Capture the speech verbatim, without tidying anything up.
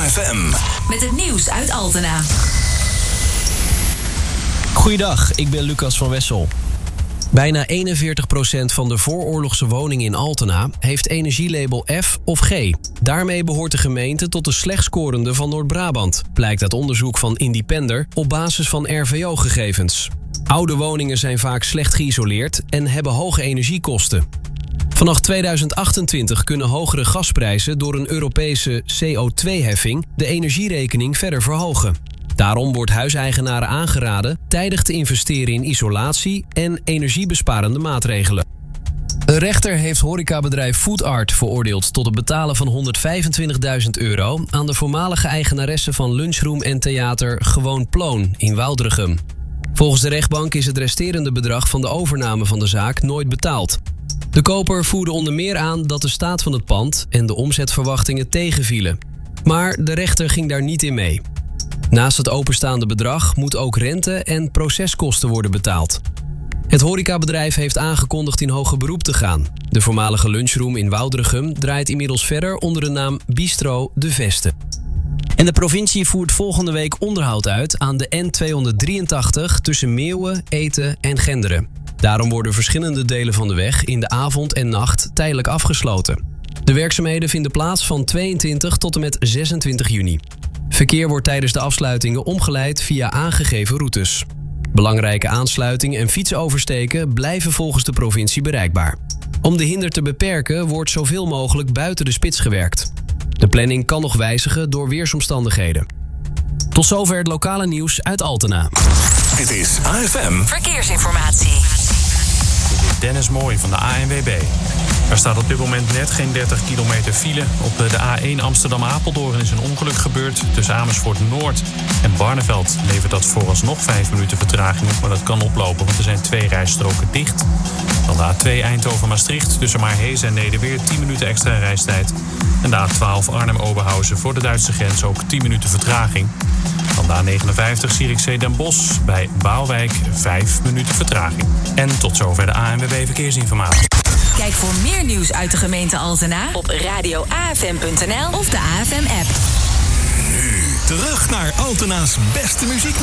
F M. Met het nieuws uit Altena. Goeiedag, ik ben Lucas van Wessel. Bijna eenenveertig procent van de vooroorlogse woningen in Altena heeft energielabel F of G. Daarmee behoort de gemeente tot de slecht scorende van Noord-Brabant, blijkt uit onderzoek van Independer op basis van R V O-gegevens. Oude woningen zijn vaak slecht geïsoleerd en hebben hoge energiekosten. Vanaf tweeduizend achtentwintig kunnen hogere gasprijzen door een Europese C O twee heffing de energierekening verder verhogen. Daarom wordt huiseigenaren aangeraden tijdig te investeren in isolatie en energiebesparende maatregelen. Een rechter heeft horecabedrijf Food Art veroordeeld tot het betalen van honderdvijfentwintigduizend euro aan de voormalige eigenaresse van lunchroom en theater Gewoon Ploon in Woudrichem. Volgens de rechtbank is het resterende bedrag van de overname van de zaak nooit betaald. De koper voerde onder meer aan dat de staat van het pand en de omzetverwachtingen tegenvielen. Maar de rechter ging daar niet in mee. Naast het openstaande bedrag moet ook rente en proceskosten worden betaald. Het horecabedrijf heeft aangekondigd in hoger beroep te gaan. De voormalige lunchroom in Woudrichem draait inmiddels verder onder de naam Bistro De Veste. En de provincie voert volgende week onderhoud uit aan de N tweehonderddrieëntachtig tussen Meeuwen, Eten en Genderen. Daarom worden verschillende delen van de weg in de avond en nacht tijdelijk afgesloten. De werkzaamheden vinden plaats van tweeëntwintig tot en met zesentwintig juni. Verkeer wordt tijdens de afsluitingen omgeleid via aangegeven routes. Belangrijke aansluitingen en fietsoversteken blijven volgens de provincie bereikbaar. Om de hinder te beperken wordt zoveel mogelijk buiten de spits gewerkt. De planning kan nog wijzigen door weersomstandigheden. Tot zover het lokale nieuws uit Altena. Dit is A F M Verkeersinformatie. Dit is Dennis Mooij van de A N W B. Er staat op dit moment net geen dertig kilometer file. Op de A één Amsterdam-Apeldoorn is een ongeluk gebeurd. Tussen Amersfoort Noord en Barneveld levert dat vooralsnog vijf minuten vertraging op. Maar dat kan oplopen, want er zijn twee rijstroken dicht. Dan de A twee Eindhoven-Maastricht tussen Maarhezen en Nederweer tien minuten extra reistijd. En de A twaalf Arnhem-Oberhausen voor de Duitse grens ook tien minuten vertraging. Dan de A negenenvijftig Zierikzee Den Bosch bij Baalwijk vijf minuten vertraging. En tot zover de A N W B Verkeersinformatie. Kijk voor meer nieuws uit de gemeente Altena op radio a f m punt n l of de A F M-app. Nu terug naar Altena's beste muziek.